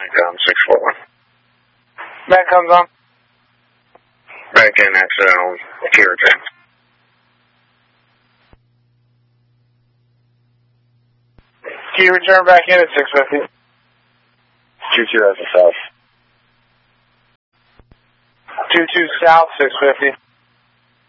Back on 641. Back comes on. Back in, that's key return. Key return back in at 650. 22 south. 22 south, 650.